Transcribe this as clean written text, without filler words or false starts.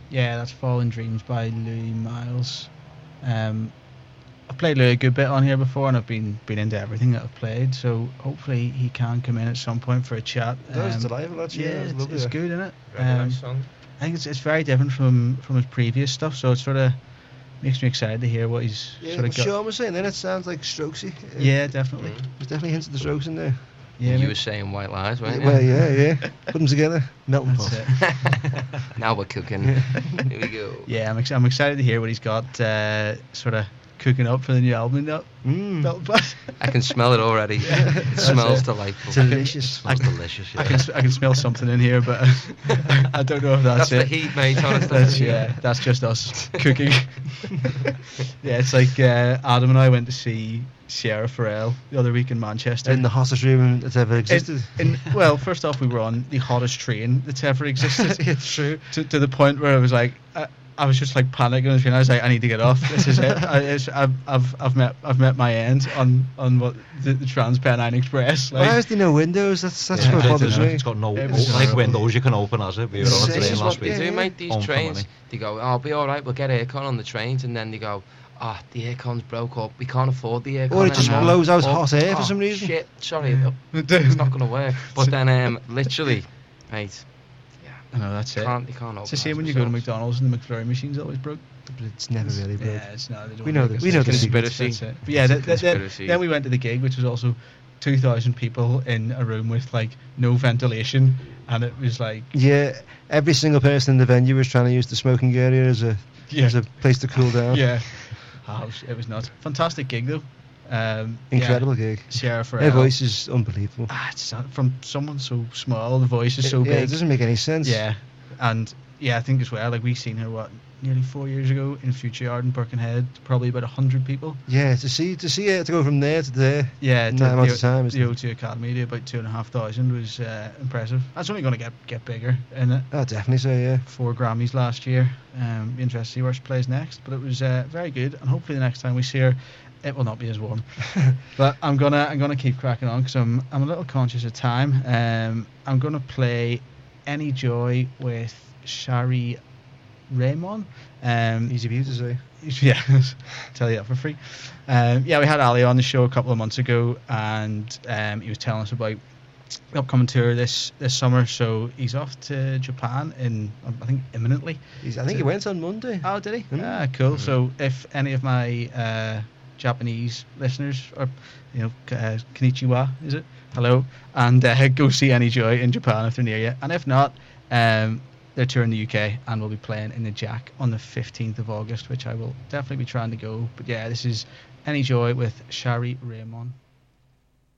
Yeah, that's Fallen Dreams by Louis Miles. I've played Louis a good bit on here before, and I've been into everything that I've played. So hopefully he can come in at some point for a chat. That was delightful, actually. Yeah, it's good, isn't it? Very nice song. I think it's very different from his previous stuff. So it sort of makes me excited to hear what he's sort of got. Sean was saying then it sounds like Strokesy. Yeah, definitely. There's definitely hints of the Strokes in there. Yeah, You were saying White Lies, weren't you? Well, yeah. Put them together, melting pot. Now we're cooking. Here we go. Yeah, I'm excited to hear what he's got sort of cooking up for the new album. Melting pot. I can smell it already. It smells delightful. Delicious. Smells delicious. Yeah. I can smell something in here, but I don't know if that's That's it. the heat, mate. Honestly. That's just us cooking. Yeah, it's like Adam and I went to see Sierra Farrell the other week in Manchester. In the hottest room that's ever existed. Well, first off, we were on the hottest train that's ever existed. It's true. To the point where I was like, I was just like panicking on the train. I was like, I need to get off. This is it. I've met my end on what the Transpennine Express. Like, Why is there no windows? That's Yeah, what bothers me. it's got no It was like horrible. windows you can open, has it? We were on a This train is last what week. they Do mate, these Home for trains, money. they go, oh, I'll be alright, we'll get aircon on the trains, and then they go, the aircon's broke up, we can't afford the aircon Or it just anymore. blows out Or, hot air for some reason. Shit, sorry, it's not going to work. But then, literally, mate, I know, that's it. you can't open It's the same when you go to McDonald's and the McFlurry machine's always broke. But it's never really broke. Yeah, it's not. They don't We know make the- us- we know the it's secret. conspiracy. That's it. But yeah, Conspiracy. then we went to the gig, which was also 2,000 people in a room with like no ventilation, and it was like Yeah, every single person in the venue was trying to use the smoking area as a place to cool down. yeah, it was nuts. Fantastic gig though. Incredible gig. Sierra Farrell. Her voice is unbelievable. It's from someone so small, the voice is so Yeah, big. it doesn't make any sense. Yeah, and yeah, I think as well. Like we seen her nearly 4 years ago in Future Yard in Birkenhead, probably about 100 people. Yeah, to see it to go from there to there. Yeah, in that amount of time. the O2 Academy to about 2,500 was impressive. That's only going to get bigger, isn't it? Oh, definitely so. Yeah. 4 Grammys last year. Be interested to see where she plays next, but it was very good, and hopefully the next time we see her, it will not be as warm. But I'm gonna keep cracking on because I'm a little conscious of time. I'm gonna play Any Joy with Shari Raymond. Easy for you to say. Yeah, tell you that for free. Yeah, we had Ali on the show a couple of months ago, and he was telling us about the upcoming tour this summer. So he's off to Japan I think imminently. I think he went on Monday. Oh, did he? Mm. Cool. So if any of my Japanese listeners are, konnichiwa, is it? Hello, and go see Any Joy in Japan if they're near you, and if not, they're touring the UK and will be playing in the Jack on the 15th of August, which I will definitely be trying to go. But yeah, this is Any Joy with Shari Raymond.